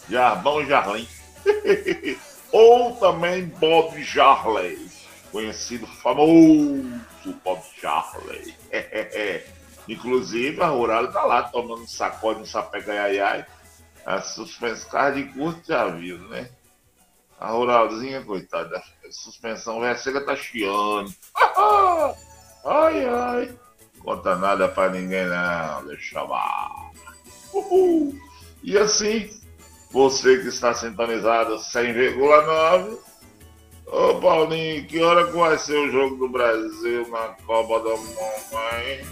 Jarbão Jarlim. Ou também Bob Jarley, conhecido famoso Bob Jarley. Inclusive, a Rural tá lá tomando um sacode, um sapé-gaiai. A suspensão de curto já viu, né? A Ruralzinha, coitada, a suspensão velha tá chiando. Ai, ai. Conta nada pra ninguém, não. Deixa lá. Uhul. E assim, você que está sintonizado 100,9. Ô Paulinho, que hora que vai ser o jogo do Brasil na Copa da Mamãe?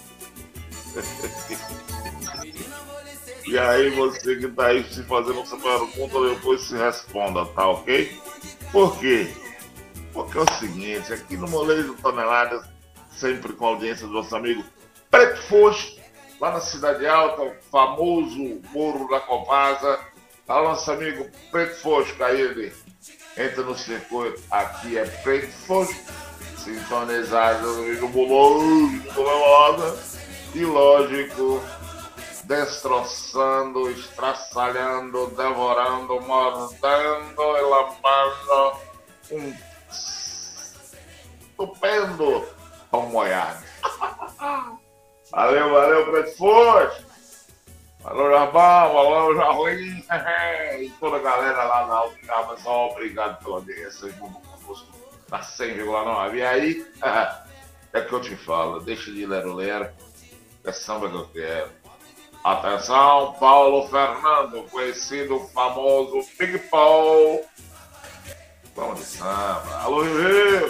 E aí, você que tá aí se fazendo essa pergunta, depois se responda, tá ok? Por quê? Porque é o seguinte, aqui no Molejo Toneladas, sempre com a audiência do nosso amigo Preto Fosco, lá na Cidade Alta, o famoso Morro da Copasa, tá o nosso amigo Preto Fosco, aí ele entra no circuito, aqui é Preto Fosco, sintonizado no amigo Bololada, e lógico, destroçando, estraçalhando, devorando, mordendo e lambando um estupendo pão molhado. Valeu, valeu, Preto Forte. Valeu, Jabão, valeu, Jarlim. E toda a galera lá na Alta, só obrigado pela audiência. Na 100,9. E aí, é que eu te falo, deixa de lero-lero, é samba que eu quero. Atenção, Paulo Fernando, conhecido famoso Big Paul. Vamos de samba. Alô, Rio Rio.